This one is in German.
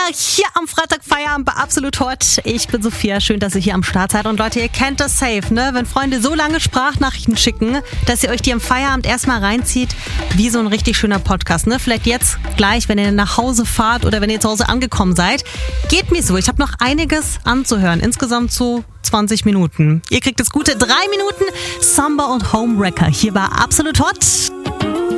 hier am Freitag Feierabend bei Absolut Hot. Ich bin Sophia, schön, dass ihr hier am Start seid. Und Leute, ihr kennt das safe, ne? Wenn Freunde so lange Sprachnachrichten schicken, dass ihr euch die am Feierabend erstmal reinzieht, wie so ein richtig schöner Podcast, ne? Vielleicht jetzt gleich, wenn ihr nach Hause fahrt oder wenn ihr zu Hause angekommen seid. Geht mir so, ich habe noch einiges anzuhören. Insgesamt so 20 Minuten. Ihr kriegt das gute 3 Minuten Samba und Homewrecker hier bei Absolut Hot.